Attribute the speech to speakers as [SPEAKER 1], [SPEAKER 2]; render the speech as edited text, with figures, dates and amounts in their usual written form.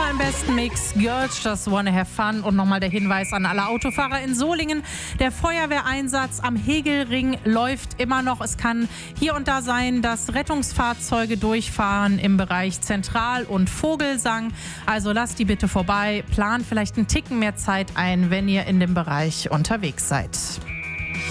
[SPEAKER 1] Immer im besten Mix. Girls Just Wanna Have Fun. Und nochmal der Hinweis an alle Autofahrer in Solingen. Der Feuerwehreinsatz am Hegelring läuft immer noch. Es kann hier und da sein, dass Rettungsfahrzeuge durchfahren im Bereich Zentral- und Vogelsang. Also lasst die bitte vorbei. Plant vielleicht einen Ticken mehr Zeit ein, wenn ihr in dem Bereich unterwegs seid.